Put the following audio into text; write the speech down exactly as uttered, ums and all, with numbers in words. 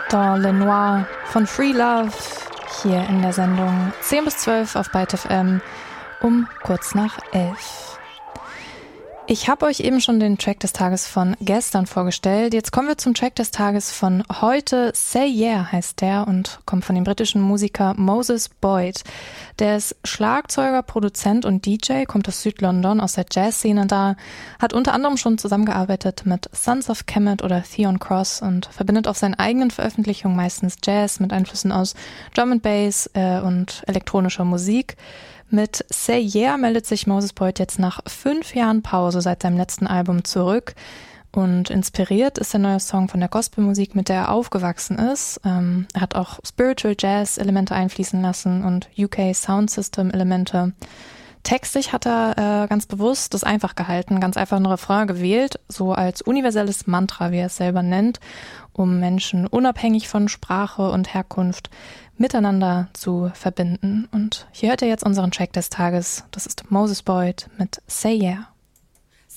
Dans le Noir von Free Love hier in der Sendung zehn bis zwölf auf Byte F M um kurz nach elf. Ich habe euch eben schon den Track des Tages von gestern vorgestellt. Jetzt kommen wir zum Track des Tages von heute. Say Yeah heißt der und kommt von dem britischen Musiker Moses Boyd. Der ist Schlagzeuger, Produzent und D J, kommt aus Südlondon, aus der Jazzszene da, hat unter anderem schon zusammengearbeitet mit Sons of Kemet oder Theon Cross und verbindet auf seinen eigenen Veröffentlichungen meistens Jazz mit Einflüssen aus Drum and Bass äh, und elektronischer Musik. Mit Say Yeah meldet sich Moses Boyd jetzt nach fünf Jahren Pause seit seinem letzten Album zurück. Und inspiriert ist der neue Song von der Gospelmusik, mit der er aufgewachsen ist. Ähm, er hat auch Spiritual Jazz-Elemente einfließen lassen und U K Sound System-Elemente. Textlich hat er äh, ganz bewusst das einfach gehalten, ganz einfach einen Refrain gewählt, so als universelles Mantra, wie er es selber nennt, um Menschen unabhängig von Sprache und Herkunft miteinander zu verbinden. Und hier hört ihr jetzt unseren Track des Tages. Das ist Moses Boyd mit Say Yeah.